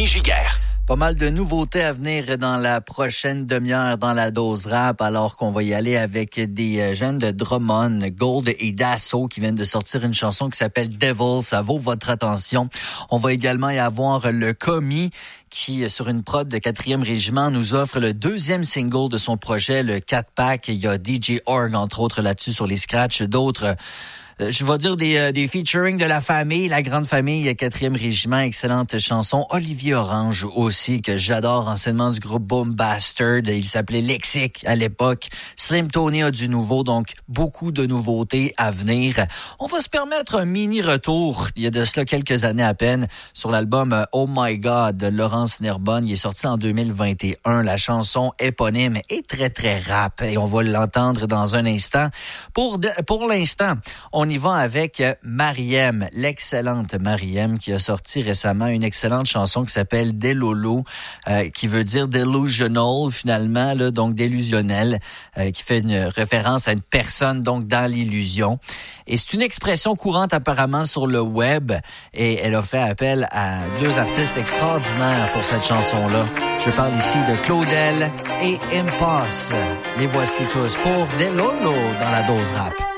Rémi Giguère. Pas mal de nouveautés à venir dans la prochaine demi-heure dans la dose rap, alors qu'on va y aller avec des jeunes de Drummond, Gold et Dasso qui viennent de sortir une chanson qui s'appelle Devil. Ça vaut votre attention. On va également y avoir le Commis qui, sur une prod de 4e régiment, nous offre le 2e single de son projet, le 4-pack. Il y a DJ Org, entre autres, là-dessus sur les scratchs. D'autres... je vais dire des featuring de la famille, la grande famille, 4e régiment, excellente chanson. Olivier Orange aussi, que j'adore, anciennement du groupe Boom Bastard. Il s'appelait Lexic à l'époque. Slim Tony a du nouveau, donc beaucoup de nouveautés à venir. On va se permettre un mini retour, il y a de cela quelques années à peine, sur l'album Oh My God de Laurence Nerbonne. Il est sorti en 2021. La chanson éponyme est très, très rap et on va l'entendre dans un instant. Pour l'instant, on y va avec Mariem, l'excellente Mariem, qui a sorti récemment une excellente chanson qui s'appelle Delolo, qui veut dire delusional finalement, là, donc délusionnel, qui fait une référence à une personne donc dans l'illusion. Et c'est une expression courante apparemment sur le web et elle a fait appel à deux artistes extraordinaires pour cette chanson-là. Je parle ici de Claudel et Impasse. Les voici tous pour Delolo dans la dose rap.